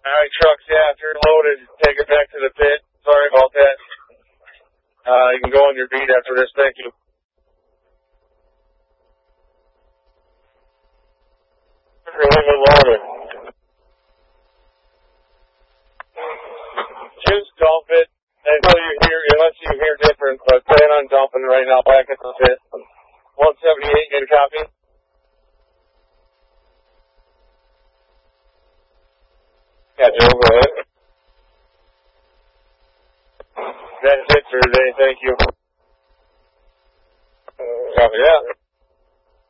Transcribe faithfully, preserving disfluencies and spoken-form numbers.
All right, trucks, yeah, if you're loaded, take it back to the pit. Sorry about that. Uh, you can go on your beat after this. Thank you. You're loaded. Just dump it until you hear, unless you hear different, but plan on dumping right now back at the pit. one seventy-eight, get a copy? Yeah, Joe, go ahead. That's it for today. Thank you. Copy that.